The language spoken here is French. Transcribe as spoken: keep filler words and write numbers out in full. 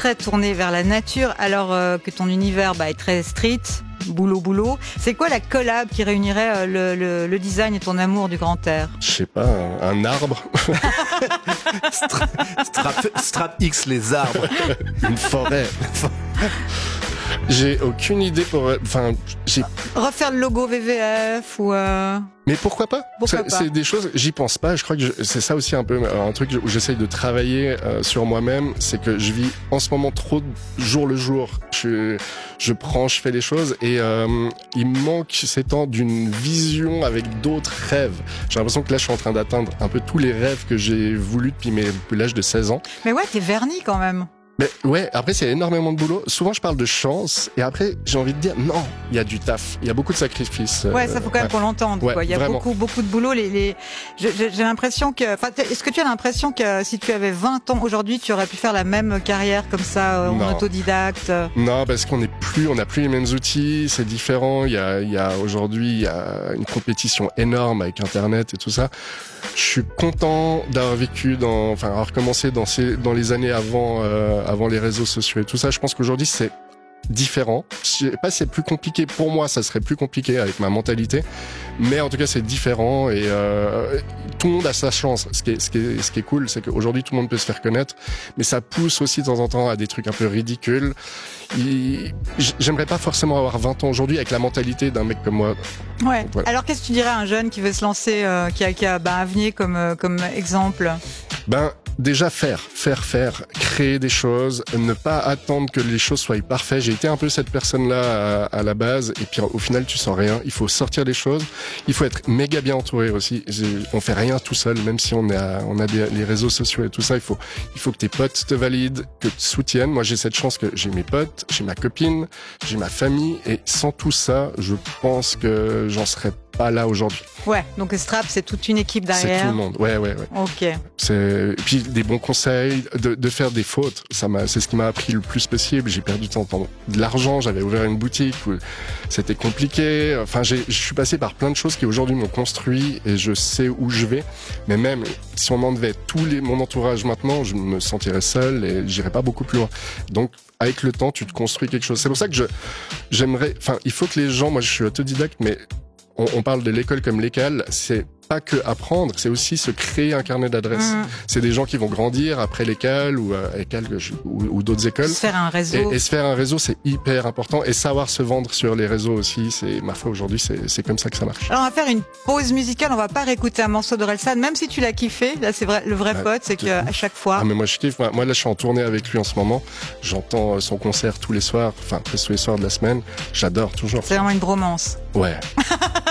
très tourné vers la nature, alors euh, que ton univers bah, est très street, boulot, boulot. C'est quoi la collab qui réunirait euh, le, le, le design et ton amour du grand air? Je sais pas, un, un arbre. Stra- strap, strap X les arbres. Une forêt. J'ai aucune idée pour... Enfin, j'ai... Refaire le logo V V F ou... Euh... Mais pourquoi pas? Pourquoi c'est, pas c'est des choses, j'y pense pas. Je crois que je, c'est ça aussi un peu un truc où j'essaye de travailler euh, sur moi-même. C'est que je vis en ce moment trop jour le jour. Je, je prends, je fais les choses et euh, il me manque ces temps d'une vision avec d'autres rêves. J'ai l'impression que là, je suis en train d'atteindre un peu tous les rêves que j'ai voulu depuis, mes, depuis l'âge de seize ans. Mais ouais, t'es verni quand même. Mais ouais, après c'est énormément de boulot. Souvent je parle de chance et après j'ai envie de dire non, il y a du taf, il y a beaucoup de sacrifices. Ouais, ça faut quand même ouais. qu'on l'entende. Ouais, Quoi. Il y a vraiment. beaucoup, beaucoup de boulot. Les, les... J'ai, j'ai l'impression que, enfin, est-ce que tu as l'impression que si tu avais vingt ans aujourd'hui, tu aurais pu faire la même carrière comme ça euh, en Non. autodidacte? Non, parce qu'on n'est plus, on n'a plus les mêmes outils, c'est différent. Il y a, il y a aujourd'hui, il y a une compétition énorme avec Internet et tout ça. Je suis content d'avoir vécu dans, enfin, avoir commencé dans ces, dans les années avant, euh, avant les réseaux sociaux et tout ça. Je pense qu'aujourd'hui c'est différent. Je sais pas si c'est plus compliqué pour moi, ça serait plus compliqué avec ma mentalité, mais en tout cas c'est différent et euh, tout le monde a sa chance. Ce qui est, ce qui est, ce qui est cool, c'est qu'aujourd'hui tout le monde peut se faire connaître, mais ça pousse aussi de temps en temps à des trucs un peu ridicules. Et j'aimerais pas forcément avoir vingt ans aujourd'hui avec la mentalité d'un mec comme moi. Ouais. Voilà. Alors qu'est-ce que tu dirais à un jeune qui veut se lancer, euh, qui a, qui a bah, Avenir comme, euh, comme exemple? Ben, déjà faire, faire, faire, créer des choses, ne pas attendre que les choses soient parfaites. J'ai été un peu cette personne-là à, à la base, et puis au final tu sens rien. Il faut sortir des choses, il faut être méga bien entouré aussi. On fait rien tout seul, même si on a, on a des, les réseaux sociaux et tout ça. Il faut, il faut que tes potes te valident, que te soutiennent. Moi j'ai cette chance que j'ai mes potes, j'ai ma copine, j'ai ma famille, et sans tout ça, je pense que j'en serais pas là aujourd'hui. Ouais, donc Strap, c'est toute une équipe derrière. C'est tout le monde, ouais, ouais, ouais. Ok. C'est... Et puis des bons conseils, de, de faire des fautes, ça m'a... c'est ce qui m'a appris le plus possible. J'ai perdu tant de l'argent, j'avais ouvert une boutique où c'était compliqué. Enfin, j'ai... je suis passé par plein de choses qui aujourd'hui m'ont construit et je sais où je vais. Mais même si on m'enlevait tout les... mon entourage maintenant, je me sentirais seul et j'irais pas beaucoup plus loin. Donc, avec le temps, tu te construis quelque chose. C'est pour ça que je... j'aimerais... Enfin, il faut que les gens... Moi, je suis autodidacte, mais on, on parle de l'école comme l'école, c'est pas que apprendre, c'est aussi se créer un carnet d'adresses. Mmh. C'est des gens qui vont grandir après l'école ou, euh, école, ou, ou d'autres écoles. Se faire un réseau. Et, et se faire un réseau, c'est hyper important. Et savoir se vendre sur les réseaux aussi, c'est, ma foi, aujourd'hui, c'est, c'est comme ça que ça marche. Alors, on va faire une pause musicale. On va pas réécouter un morceau d'Orelsan, même si tu l'as kiffé. Là, c'est vrai, le vrai ouais, pote, c'est qu'à chaque fois. Ah, mais moi, je kiffe. Moi, moi, là, je suis en tournée avec lui en ce moment. J'entends son concert tous les soirs, enfin, presque tous les soirs de la semaine. J'adore, toujours. C'est vraiment une bromance. Ouais.